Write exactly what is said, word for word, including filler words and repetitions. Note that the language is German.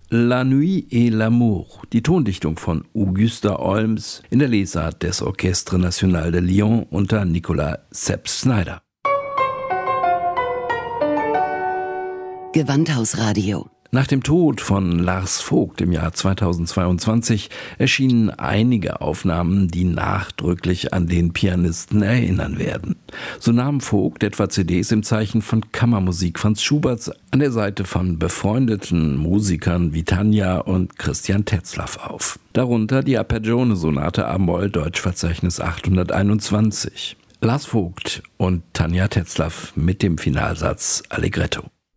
La Nuit et l'amour, die Tondichtung von Augusta Holmes in der Lesart des Orchestre National de Lyon unter Nicolas Sepp-Snyder. Gewandhausradio. Nach dem Tod von Lars Vogt im Jahr zweitausendzweiundzwanzig erschienen einige Aufnahmen, die nachdrücklich an den Pianisten erinnern werden. So nahm Vogt etwa C Ds im Zeichen von Kammermusik Franz Schuberts an der Seite von befreundeten Musikern wie Tanja und Christian Tetzlaff auf. Darunter die Arpeggione-Sonate a-Moll, Deutschverzeichnis achthunderteinundzwanzig. Lars Vogt und Tanja Tetzlaff mit dem Finalsatz Allegretto.